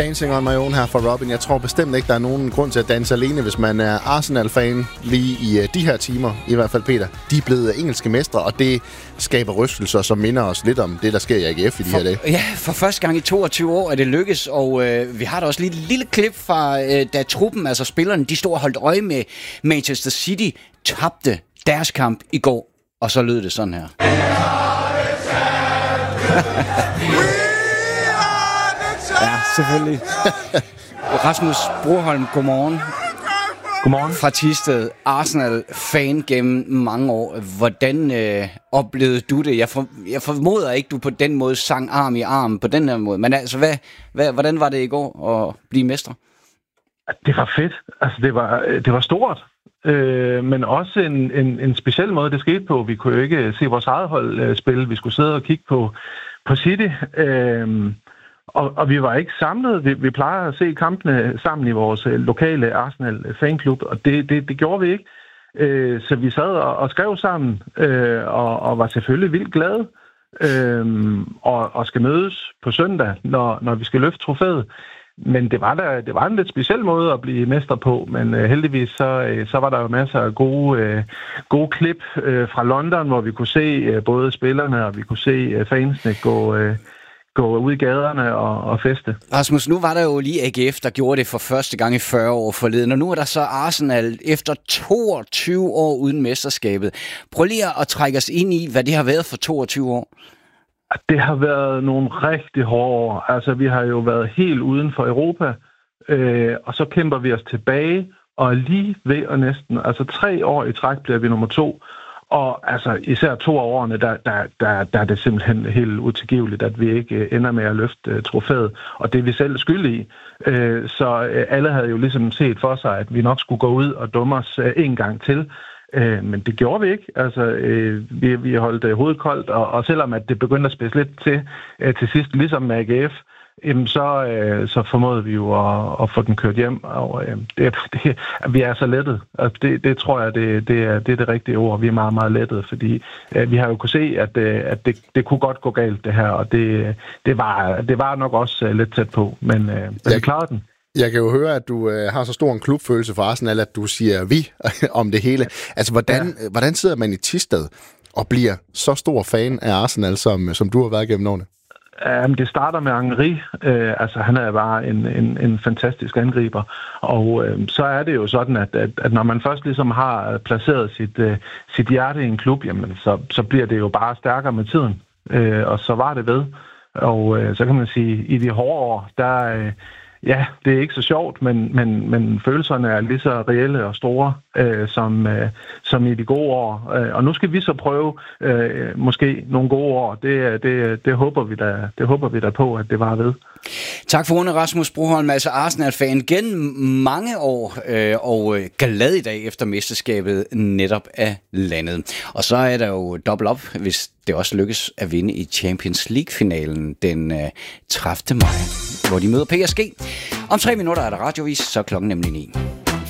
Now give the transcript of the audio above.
Dancing on my own her fra Robin. Jeg tror bestemt ikke, der er nogen grund til at danse alene, hvis man er Arsenal-fan lige i de her timer. I hvert fald, Peter. De er blevet engelske mestre, og det skaber rystelser, som minder os lidt om det, der sker i AGF i de her dage. Ja, for første gang i 22 år er det lykkes, og vi har da også lige et lille klip fra, da truppen, altså spillerne, de stod og holdt øje med Manchester City, tabte deres kamp i går, og så lød det sådan her. Ja, selvfølgelig. Rasmus Broholm, godmorgen. Godmorgen. Fra Thisted, Arsenal-fan gennem mange år. Hvordan oplevede du det? Jeg formoder ikke, du på den måde sang arm i arm på den her måde. Men altså, hvordan var det i går at blive mestre? Det var fedt. Altså, det var stort. Men også en speciel måde, det skete på. Vi kunne jo ikke se vores eget hold spille. Vi skulle sidde og kigge på City. Og vi var ikke samlet. Vi plejer at se kampene sammen i vores lokale Arsenal-fanklub, og det gjorde vi ikke. Så vi sad og skrev sammen, og var selvfølgelig vildt glade, og skal mødes på søndag, når vi skal løfte trofæet. Men det var en lidt speciel måde at blive mester på, men heldigvis så var der jo masser af gode klip fra London, hvor vi kunne se både spillerne, og vi kunne se fansene gå ud i gaderne og feste. Rasmus, nu var der jo lige AGF, der gjorde det for første gang i 40 år forleden, og nu er der så Arsenal efter 22 år uden mesterskabet. Prøv lige at trække os ind i, hvad det har været for 22 år. Det har været nogle rigtig hårde år. Altså, vi har jo været helt uden for Europa, og så kæmper vi os tilbage, og lige ved og næsten, altså 3 år i træk bliver vi nummer 2. Og altså, især 2 af årene, der er det simpelthen helt utilgiveligt, at vi ikke ender med at løfte trofæet. Og det er vi selv skyld i. Så alle havde jo ligesom set for sig, at vi nok skulle gå ud og dumme os en gang til. Men det gjorde vi ikke. Altså, vi holdt hovedet koldt, og selvom at det begyndte at spidse lidt til sidst, ligesom med AGF, så formåede vi jo at få den kørt hjem, og vi er så lettet. Altså, det tror jeg, det er det rigtige ord. Vi er meget, meget lettet, fordi vi har jo kunne se, at det kunne godt gå galt, det her, og det var nok også lidt tæt på, men vi klarede den. Jeg kan jo høre, at du har så stor en klubfølelse for Arsenal, at du siger vi om det hele. Altså, hvordan sidder man i Thisted og bliver så stor fan af Arsenal, som du har været gennem årene? Det starter med Henry. Altså, han er bare en fantastisk angriber. Og så er det jo sådan, at når man først ligesom har placeret sit hjerte i en klub, jamen, så bliver det jo bare stærkere med tiden. Og så var det ved. Og så kan man sige, i de hårde år, ja, det er ikke så sjovt, men følelserne er lige så reelle og store som i de gode år. Og nu skal vi så prøve måske nogle gode år. Det håber vi da på, at det var ved. Tak for ordene, Rasmus Broholm, altså Arsenal-fan gennem mange år, og glad i dag efter mesterskabet netop af landet. Og så er der jo dobbelt op, hvis det også lykkes at vinde i Champions League-finalen den 30. maj, hvor de møder PSG. Om 3 minutter er der radiovis, så klokken nemlig 9.